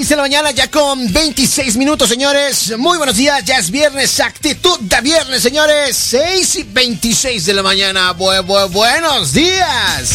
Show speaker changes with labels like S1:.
S1: 6 de la mañana, ya con 26 minutos, señores. Muy buenos días, ya es viernes, actitud de viernes, señores. 6:26 de la mañana. Buenos días.